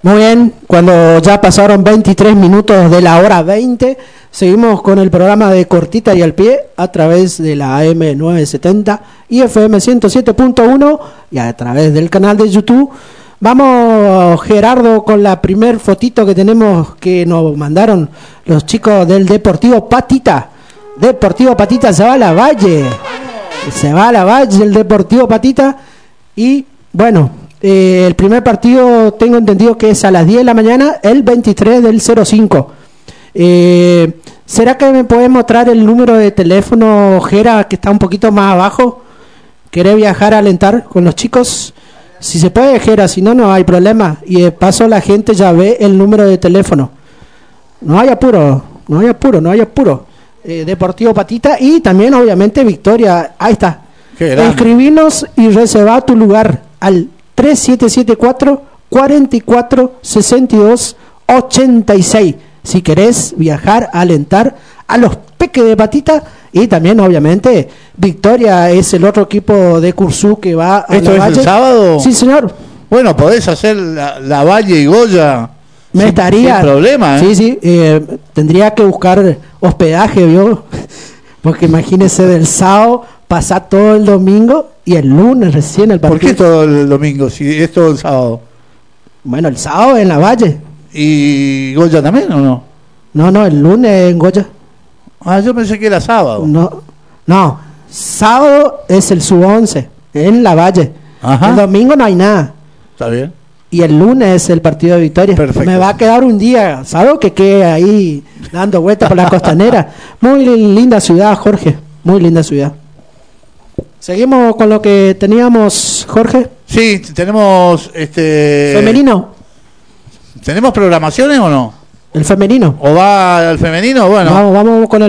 Muy bien, cuando ya pasaron 23 minutos de la hora 20, seguimos con el programa de Cortita y al Pie a través de la AM 970 y FM 107.1 y a través del canal de YouTube. Vamos, Gerardo, con la primer fotito que tenemos que nos mandaron los chicos del Deportivo Patita. Deportivo Patita se va a la Valle. Se va a la Valle el Deportivo Patita y bueno... el primer partido tengo entendido que es a las 10 de la mañana, el 23 del 05. ¿Será que me puede mostrar el número de teléfono, Gera, que está un poquito más abajo? ¿Querés viajar a alentar con los chicos? Si se puede, Gera, si no, no hay problema. Y de paso la gente ya ve el número de teléfono. No hay apuro, no hay apuro, no hay apuro. Deportivo Patita y también, obviamente, Victoria. Ahí está. Escribinos y reserva tu lugar al 3774 44 62 86 si querés viajar a alentar a los Peques de Patita. Y también obviamente Victoria es el otro equipo de Cursú que va a ¿Esto la es Valle. el sábado? Sí, señor. Bueno, podés hacer la Valle y Goya sin problema, ¿eh? Sí, tendría que buscar hospedaje, ¿vio? Porque imagínese del sábado pasar todo el domingo y el lunes recién el partido. ¿Por qué todo el domingo si es todo el sábado? Bueno, el sábado en la Valle. ¿Y Goya también o no? No, el lunes en Goya. Ah, yo pensé que era sábado. No, sábado es el sub-11 en la Valle. Ajá. El domingo no hay nada. Está bien. Y el lunes es el partido de Victoria. Perfecto. Me va a quedar un día, ¿sabes? Que quede ahí dando vueltas por la costanera. Muy linda ciudad, Jorge. Muy linda ciudad. ¿Seguimos con lo que teníamos, Jorge? Sí, tenemos femenino. ¿Tenemos programaciones o no? El femenino. ¿O va al femenino? Bueno. Vamos con el